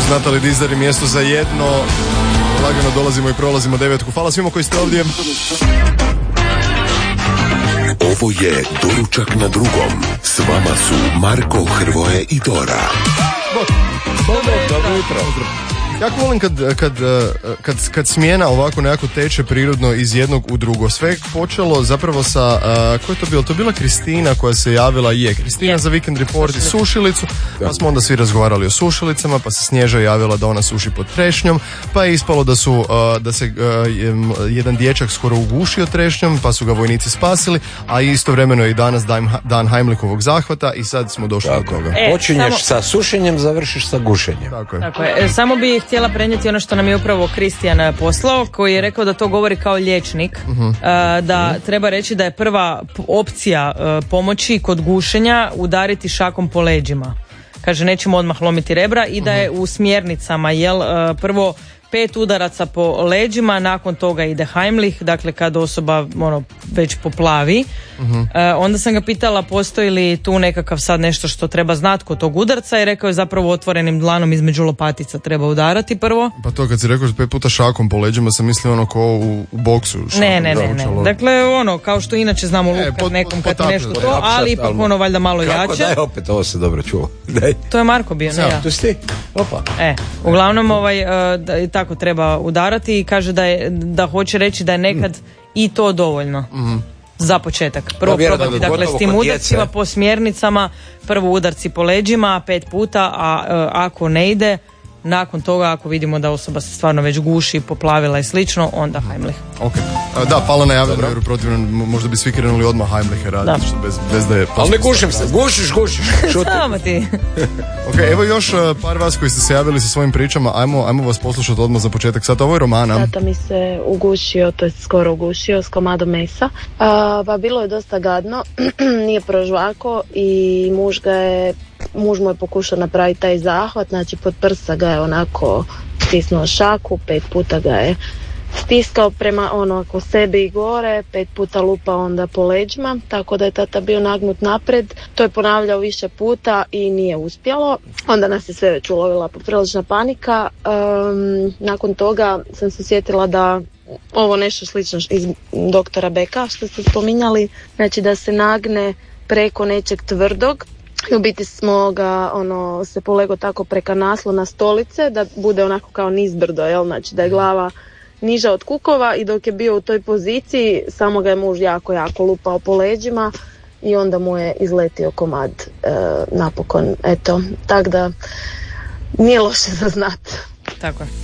Natalie Dizar i Mjesto za jedno. Lagano dolazimo i prolazimo 9. Hvala svima koji ste ovdje. Ovo je Doručak na drugom. S vama su Marko, Hrvoje i Dora. Dobro jutro. Jako volim kad smjena ovako nekako teče prirodno iz jednog u drugo. Sve počelo zapravo sa, ko je to bilo? To je bila Kristina koja se javila, Kristina za Weekend Report i sušilicu, pa smo onda svi razgovarali o sušilicama, pa se Snježa javila da ona suši pod trešnjom, pa je ispalo da se jedan dječak skoro ugušio trešnjom, pa su ga vojnici spasili, a istovremeno je i danas dan Heimlichovog zahvata i sad smo došli do toga. Počinješ sa sušenjem, završiš sa gušenjem. Tako je. Samo bi htjela prenijeti ono što nam je upravo Kristijan poslao, koji je rekao da to govori kao liječnik, da treba reći da je prva opcija pomoći kod gušenja udariti šakom po leđima. Kaže, nećemo odmah lomiti rebra i da je u smjernicama prvo 5 udaraca po leđima, nakon toga ide Heimlich, dakle kad osoba već poplavi. Onda sam ga pitala postoji li tu nekakav sad nešto što treba znati kod tog udarca i rekao je zapravo otvorenim dlanom između lopatica treba udarati prvo. Pa to kad si rekao 5 puta šakom po leđima sam mislio ko u boksu. Ne. Dakle kao što inače znamo lukat nekom kad nešto to, ali ipak valjda malo jače. Kako daj opet, ovo se dobro čuo. To je Marko bio, ne ja. To si ti? Opa. Uglavnom tako treba udarati i kaže da hoće reći da je nekad i to dovoljno za početak. Prvo probati, dakle s tim udarcima po smjernicama, prvo udarci po leđima 5 puta, a ako ne ide, nakon toga ako vidimo da osoba se stvarno već guši, poplavila i slično, onda Heimlich. Okay. Da, pala najavljena jer protivno možda bi svi krenuli odmah Heimliche raditi, bez da je... Ali ne gušim se, gušiš. Samo ti. Ok, evo još par vas koji ste se javili sa svojim pričama, ajmo vas poslušati odmah za početak. Sad ovo je Romana. Tata mi se ugušio, to je skoro ugušio s komadom mesa, pa bilo je dosta gadno, nije prožvako i muž mu je pokušao napraviti taj zahvat, znači pod prsa ga je onako stisnuo šaku, 5 puta ga je stiskao prema oko sebe i gore, 5 puta lupa onda po leđima, tako da je tata bio nagnut napred. To je ponavljao više puta i nije uspjelo. Onda nas je sve već ulovila poprilična panika. Nakon toga sam se sjetila da ovo nešto slično iz doktora Beka što ste spominjali, znači da se nagne preko nečeg tvrdog. I u biti smo ga se polego tako preka naslona stolice da bude onako kao nizbrdo, znači da je glava niža od kukova i dok je bio u toj poziciji samo ga je muž jako lupao po leđima i onda mu je izletio komad napokon. Eto, tako da nije loše za znat. Tako je.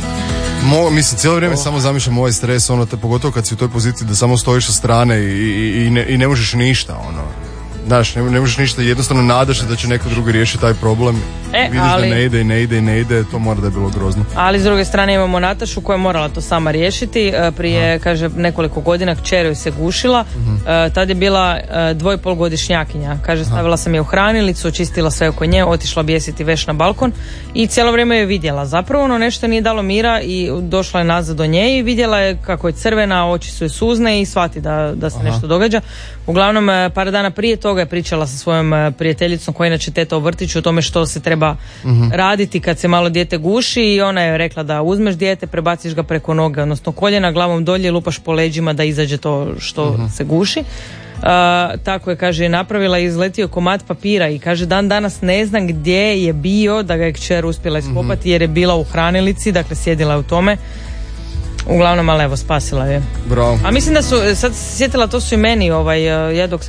Mislim, cijelo vrijeme samo zamišljam ovaj stres, pogotovo kad si u toj poziciji da samo stojiš sa strane i ne možeš ništa, Znaš, ne možeš ništa, jednostavno nadaš se da će neko drugi riješiti taj problem. Vidiš da ne ide, to mora da je bilo grozno. Ali s druge strane imamo Natašu koja je morala to sama riješiti. Prije, kaže, nekoliko godina kćer joj se gušila. Tad je bila 2,5-godišnjakinja. Kaže, stavila sam je u hranilicu, očistila sve oko nje, otišla bijesiti veš na balkon i cijelo vrijeme je vidjela. Zapravo nešto nije dalo mira i došla je nazad do nje i vidjela je kako je crvena, oči su je suzne i shvati da se nešto događa. Uglavnom, par dana prije toga je pričala sa svojom prijateljicom koja inače teta u vrtiću o tome što se treba raditi kad se malo dijete guši i ona je rekla da uzmeš dijete, prebaciš ga preko noge, odnosno koljena, glavom dolje, lupaš po leđima da izađe to što se guši. Tako je, kaže, napravila i izletio komad papira i kaže dan danas ne znam gdje je bio da ga je kćer uspjela iskopati jer je bila u hranilici, dakle sjedila je u tome. Uglavnom, ali evo, spasila je. Bravo. A mislim da su, sad sjetila, to su i meni, ja dok